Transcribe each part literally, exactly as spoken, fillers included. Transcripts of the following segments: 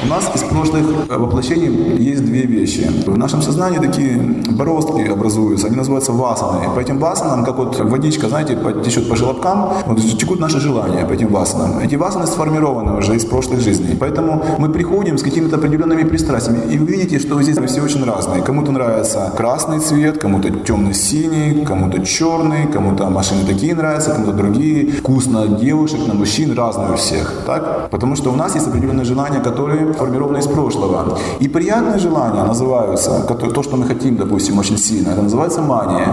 У нас из прошлых воплощений есть две вещи. В нашем сознании такие бороздки образуются, они называются васаны. По этим васанам, как вот водичка, знаете, течет по желобкам, вот текут наши желания по этим васанам. Эти васаны сформированы уже из прошлых жизней. Поэтому мы приходим с какими-то определенными пристрастиями. И вы видите, что здесь все очень разные. Кому-то нравится красный цвет, кому-то темно-синий, кому-то черный, кому-то машины такие нравятся, кому-то другие. Вкусно девушек, на мужчин, разные у всех. Так? Потому что у нас есть определенные желания, которые формированы из прошлого. И приятные желания называются, то, что мы хотим, допустим, очень сильно, это называется мания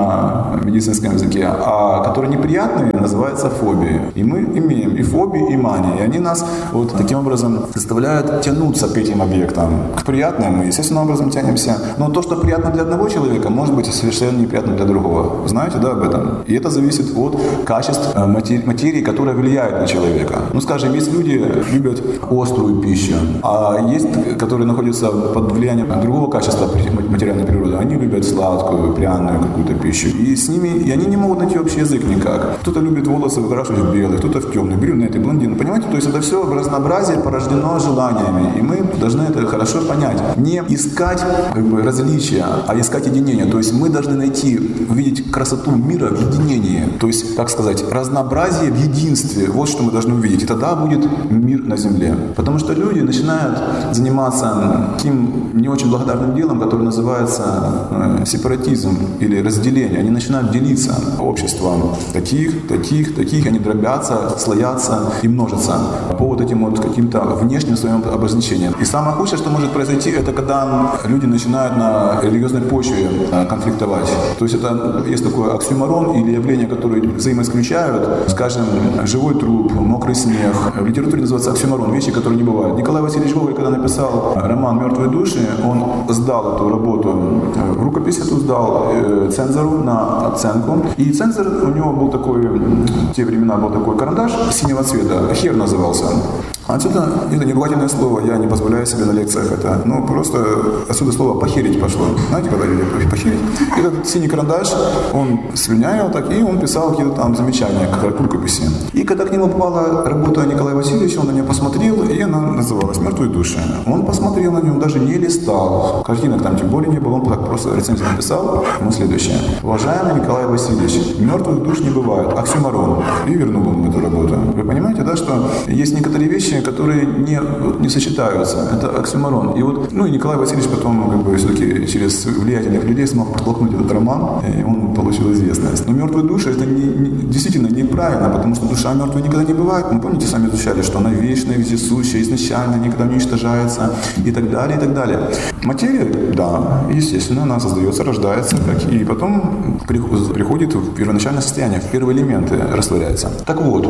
на медицинском языке. А которые неприятные, называются фобии. И мы имеем и фобии, и мании. И они нас вот таким образом заставляют тянуться к этим объектам. К приятным мы, естественным образом тянемся. Но то, что приятно для одного человека, может быть совершенно неприятно для другого. Знаете, да, об этом? И это зависит от качеств материи, которая влияет на человека. Ну, скажем, есть люди, любят острую пищу, а есть, которые находятся под влиянием другого качества материальной природы. Они любят сладкую, пряную какую-то пищу. И с ними, и они не могут найти общий язык никак. Кто-то любит волосы выкрашивать в белый, кто-то в темный, брюнеты, блондины. Понимаете? То есть это все разнообразие порождено желаниями. И мы должны это хорошо понять. Не искать как бы различия, а искать единение. То есть мы должны найти, увидеть красоту мира в единении. То есть, как сказать, разнообразие в единстве. Вот что мы должны увидеть. И тогда будет мир на земле. Потому что люди начинают заниматься таким не очень благодарным делом, которое называется э, сепаратизм или разделение. Они начинают делиться обществом. Таких, таких, таких. Они дробятся, слоятся и множатся по вот этим вот каким-то внешним своим обозначениям. И самое худшее, что может произойти, это когда люди начинают на религиозной почве э, конфликтовать. То есть это есть такой оксюморон или явления, которые взаимоисключают, скажем, живой труп, мокрый снег. В литературе называется оксюморон, вещи, которые не бывают. Николай Васильевич Гоголь, когда написал роман «Мертвые души», он сдал эту работу, рукопись эту сдал э, цензору на оценку. И цензор, у него был такой, в те времена был такой карандаш синего цвета, хер назывался. Отсюда это не ругательное слово, я не позволяю себе на лекциях это. Ну, просто отсюда слово «похерить» пошло. Знаете, когда люди «похерить»? И этот синий карандаш, он слюнял так, и он писал какие-то там замечания к рукописи. И когда к нему попала работа Николая Васильевича, он на нее посмотрел, и она называлась «Мертвые души». Он посмотрел на нее, даже не листал. Картинок там тем более не было, он так просто рецензию написал. Ну, следующее. Уважаемый Николай Васильевич, мертвых душ не бывает. Оксюморон. И вернул ему эту работу. Вы понимаете, да, что есть некоторые вещи, которые не, не сочетаются. Это оксюморон. И вот, ну и Николай Васильевич потом, как бы, все-таки через влиятельных людей смог протолкнуть этот роман, и он получил известность. Но мертвые души это не, не, действительно неправильно, потому что душа мертвой никогда не бывает. Мы, помните, сами изучали, что она вечная, вездесущая, изначально никогда не уничтожается и так далее, и так далее. Материя, да, естественно, она создается, рождается, как, и потом приходит в первоначальное состояние, в первые элементы растворяется. Так вот,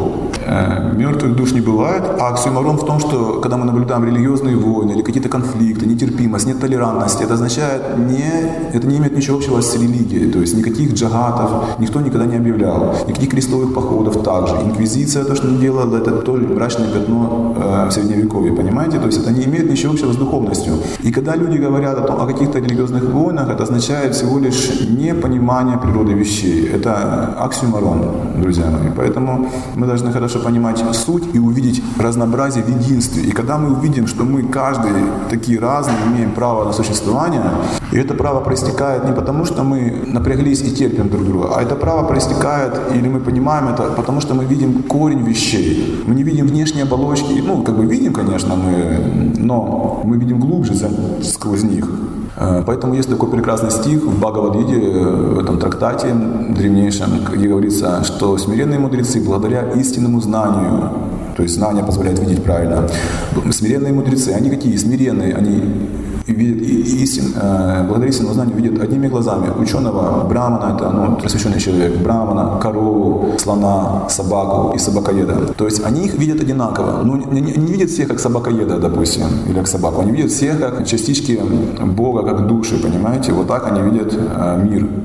э, мертвых душ не бывает, а оксюморон в том, что когда мы наблюдаем религиозные войны или какие-то конфликты, нетерпимость, нет толерантности, это означает, не, это не имеет ничего общего с религией, то есть никаких джагатов никто никогда не объявлял, никаких крестовых походов также. Инквизиция то, что не делала, это тоже мрачное пятно э, в Средневековье, понимаете? То есть это не имеет ничего общего с духовностью. И когда люди говорят о, том, о каких-то религиозных войнах, это означает всего лишь непонимание природы вещей. Это оксюморон, друзья мои. Поэтому мы должны хорошо понимать суть и увидеть разнообразие в единстве. И когда мы увидим, что мы каждый такие разные, имеем право на существование, и это право проистекает не потому, что мы напряглись и терпим друг друга, а это право проистекает, или мы понимаем это, потому что мы видим корень вещей. Мы не видим внешние оболочки. Ну, как бы видим, конечно, мы, но мы видим глубже сквозь них. Поэтому есть такой прекрасный стих в Бхагавад-гите, в этом трактате древнейшем, где говорится, что смиренные мудрецы благодаря истинному знанию, то есть знание позволяет видеть правильно, смиренные мудрецы, они какие? Смиренные, они видят истин, благодаря истинному знанию видят одними глазами ученого, брамана, это ну, просвещенный человек, брамана, корову, слона, собаку и собакоеда. То есть они их видят одинаково. Ну, не, не видят всех как собакоеда, допустим, или как собаку. Они видят всех как частички Бога, как души, понимаете? Вот так они видят мир.